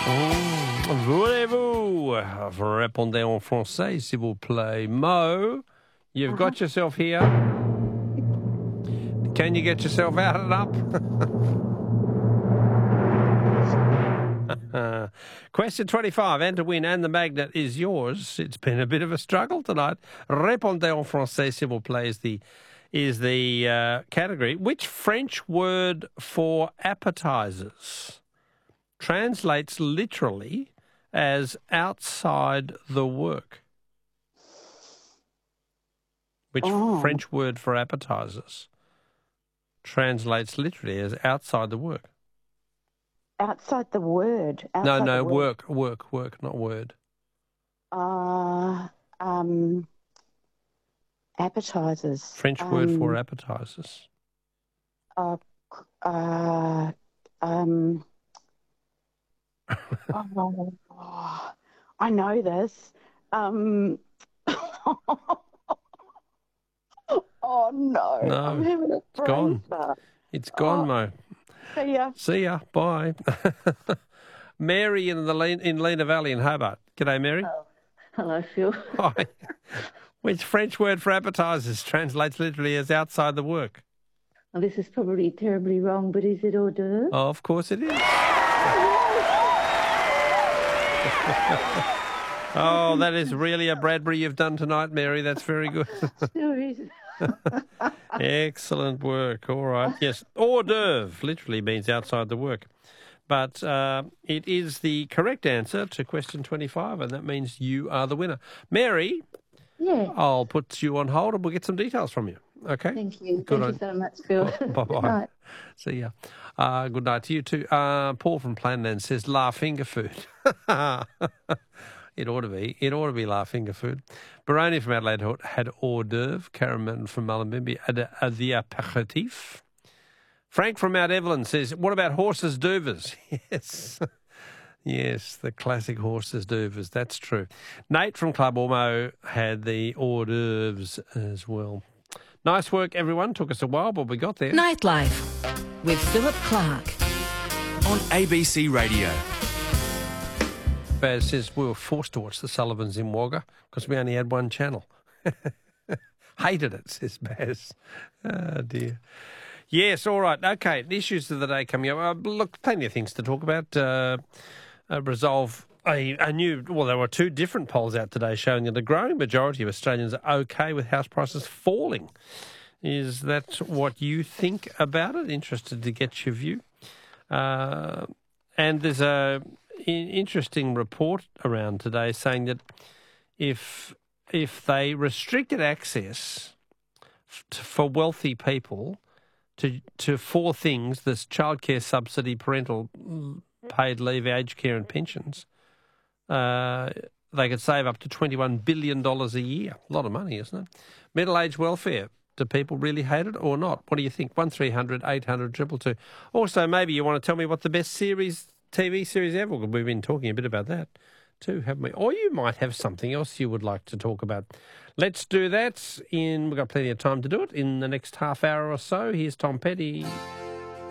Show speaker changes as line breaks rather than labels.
Voulez-vous répondez en français, s'il vous plaît. Mo, you've got yourself here. Can you get yourself out and up? Question 25, and to win, and the magnet is yours. It's been a bit of a struggle tonight. Répondez en français, s'il vous plaît, is the category. Which French word for appetizers translates literally as outside the work? Which French word for appetizers translates literally as outside the work?
Outside the word.
Work, not word.
Appetizers.
French word for appetizers.
I know this. Oh no! I'm having a
it's gone.
Start.
It's gone, Mo. See ya. Bye. Mary in Lena Valley in Hobart. G'day, Mary.
Oh, hello, Phil.
Hi. Which French word for appetizers translates literally as outside the work?
Well, this is probably terribly wrong, but is it hors d'oeuvre?
Oh, of course it is. Oh, that is really a Bradbury you've done tonight, Mary. That's very good.
Sure is.
Excellent work. All right. Yes, hors d'oeuvre literally means outside the work. But it is the correct answer to question 25, and that means you are the winner. Mary, I'll put you on hold and we'll get some details from you. Okay?
Thank you. Thank you so much, Phil.
Bye-bye.
Good night.
See ya. Good night to you too. Paul from Planland says, La finger food. It ought to be. It ought to be La finger food. Baroni from Adelaide had hors d'oeuvre. Karen from Mullumbimby had the apéritif. Frank from Mount Evelyn says, what about horses d'oeuvres? Yes. Yes, the classic horses d'oeuvres. That's true. Nate from Club Ormo had the hors d'oeuvres as well. Nice work, everyone. Took us a while, but we got there.
Nightlife with Philip Clark
on ABC Radio.
Baz says we were forced to watch the Sullivans in Wagga because we only had one channel. Hated it, says Baz. Oh, dear. Yes, all right. Okay, the issues of the day coming up. Look, plenty of things to talk about. Resolve a new... Well, there were two different polls out today showing that a growing majority of Australians are okay with house prices falling. Is that what you think about it? Interested to get your view. And there's an interesting report around today saying that if they restricted access for wealthy people to four things, this childcare subsidy, parental paid leave, aged care and pensions, they could save up to $21 billion a year. A lot of money, isn't it? Middle-aged welfare. Do people really hate it or not? What do you think? 1300 800 222. Also, maybe you want to tell me what the best TV series ever. We've been talking a bit about that too, haven't we? Or you might have something else you would like to talk about. Let's do that. We've got plenty of time to do it in the next half hour or so. Here's Tom Petty.